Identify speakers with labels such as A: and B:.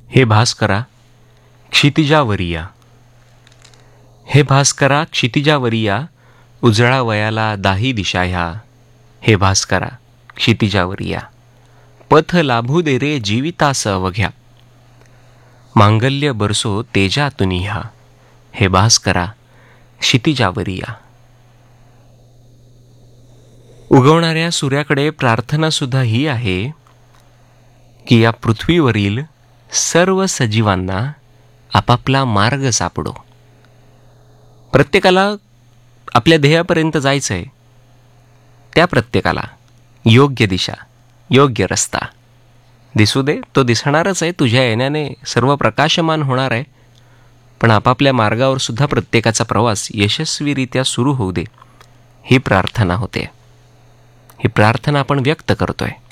A: हे भास्करा क्षितिजावरिया, हे भास्करा क्षितिजावरिया, उजळा वयाला दाही दिशा ह्या. हे भास्करा क्षितिजावरिया, पथ लाभू दे रे जीवितास अवघ्या. मांगल्य बरसो तेजातुनी ह्या. हे भास्करा क्षितिजावरिया. उगवणाऱ्या सूर्याकडे प्रार्थना सुद्धा ही आहे की या पृथ्वीवरील सर्व सजीवांना आपापला मार्ग सापडो. प्रत्येकाला आपल्या ध्येयापर्यंत जायचं आहे, त्या प्रत्येकाला योग्य दिशा, योग्य रस्ता दिसू दे. तो दिसणारच आहे, तुझ्या येण्याने सर्व प्रकाशमान होणार आहे. पण आपापल्या मार्गावर सुद्धा प्रत्येकाचा प्रवास यशस्वीरित्या सुरू होऊ दे, ही प्रार्थना होते. ही प्रार्थना आपण व्यक्त करतोय.